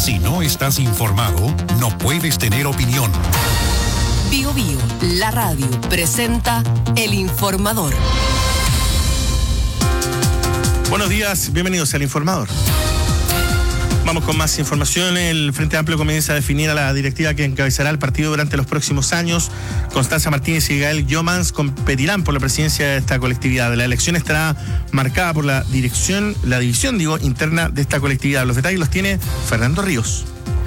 Si no estás informado, no puedes tener opinión. Bio Bio, la radio, presenta El Informador. Buenos días, bienvenidos al Informador. Vamos con más información. El Frente Amplio comienza a definir a la directiva que encabezará el partido durante los próximos años. Constanza Martínez y Gael Jomans competirán por la presidencia de esta colectividad. La elección estará marcada por la división interna de esta colectividad. Los detalles los tiene Fernando Ríos.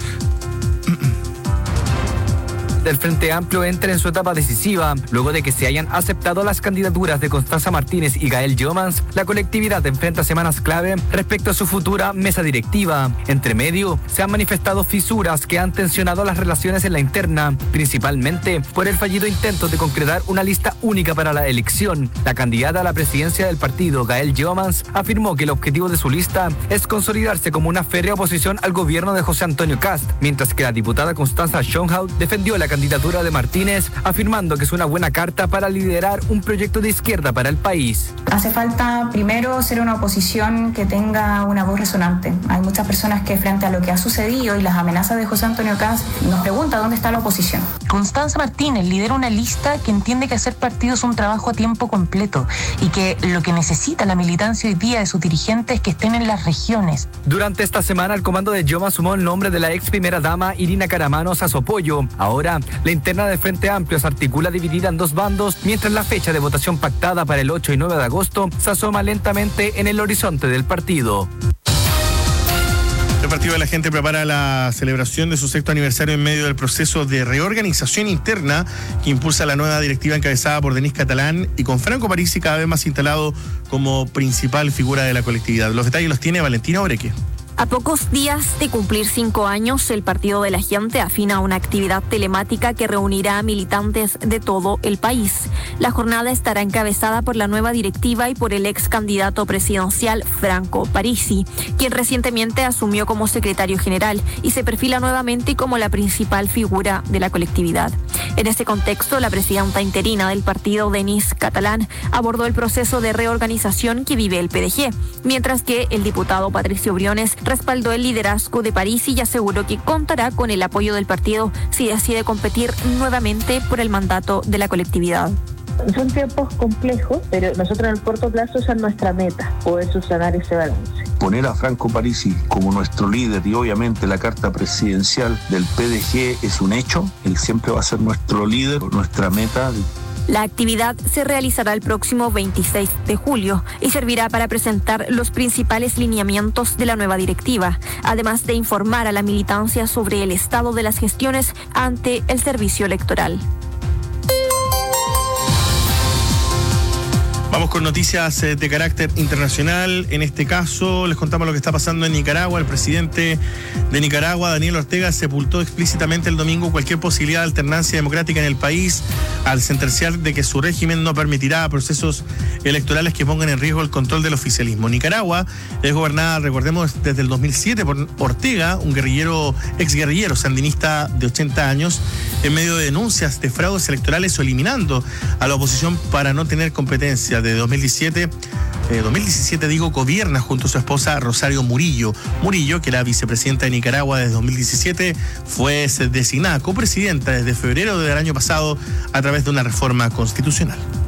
El Frente Amplio entra en su etapa decisiva. Luego de que se hayan aceptado las candidaturas de Constanza Martínez y Gael Jomans, la colectividad enfrenta semanas clave respecto a su futura mesa directiva. Entre medio, se han manifestado fisuras que han tensionado las relaciones en la interna, principalmente por el fallido intento de concretar una lista única para la elección. La candidata a la presidencia del partido, Gael Jomans, afirmó que el objetivo de su lista es consolidarse como una férrea oposición al gobierno de José Antonio Kast, mientras que la diputada Constanza Schönhaut defendió la candidatura de Martínez, afirmando que es una buena carta para liderar un proyecto de izquierda para el país. Hace falta primero ser una oposición que tenga una voz resonante. Hay muchas personas que frente a lo que ha sucedido y las amenazas de José Antonio Kast nos preguntan dónde está la oposición. Constanza Martínez lidera una lista que entiende que hacer partido es un trabajo a tiempo completo y que lo que necesita la militancia hoy día de sus dirigentes es que estén en las regiones. Durante esta semana, el comando de Jomans sumó el nombre de la ex primera dama Irina Caramanos a su apoyo. Ahora, la interna del Frente Amplio se articula dividida en dos bandos, mientras la fecha de votación pactada para el 8 y 9 de agosto se asoma lentamente en el horizonte del partido. El Partido de la Gente prepara la celebración de su 6º aniversario en medio del proceso de reorganización interna que impulsa la nueva directiva encabezada por Denise Catalán y con Franco Parisi cada vez más instalado como principal figura de la colectividad. Los detalles los tiene Valentina Oreque. A pocos días de cumplir 5 años, el Partido de la Gente afina una actividad telemática que reunirá a militantes de todo el país. La jornada estará encabezada por la nueva directiva y por el ex candidato presidencial Franco Parisi, quien recientemente asumió como secretario general y se perfila nuevamente como la principal figura de la colectividad. En este contexto, la presidenta interina del partido, Denise Catalán, abordó el proceso de reorganización que vive el PDG, mientras que el diputado Patricio Briones respaldó el liderazgo de Parisi y aseguró que contará con el apoyo del partido si decide competir nuevamente por el mandato de la colectividad. Son tiempos complejos, pero nosotros en el corto plazo esa es nuestra meta, poder subsanar ese balance. Poner a Franco Parisi como nuestro líder y obviamente la carta presidencial del PDG es un hecho. Él siempre va a ser nuestro líder, nuestra meta. La actividad se realizará el próximo 26 de julio y servirá para presentar los principales lineamientos de la nueva directiva, además de informar a la militancia sobre el estado de las gestiones ante el servicio electoral. Vamos con noticias de carácter internacional. En este caso, les contamos lo que está pasando en Nicaragua. El presidente de Nicaragua, Daniel Ortega, sepultó explícitamente el domingo cualquier posibilidad de alternancia democrática en el país al sentenciar de que su régimen no permitirá procesos electorales que pongan en riesgo el control del oficialismo. Nicaragua es gobernada, recordemos, desde el 2007 por Ortega, un exguerrillero sandinista de 80 años, en medio de denuncias de fraudes electorales o eliminando a la oposición para no tener competencia. De 2017, gobierna junto a su esposa Rosario Murillo. Murillo, que era vicepresidenta de Nicaragua desde 2017, fue designada copresidenta desde febrero del año pasado a través de una reforma constitucional.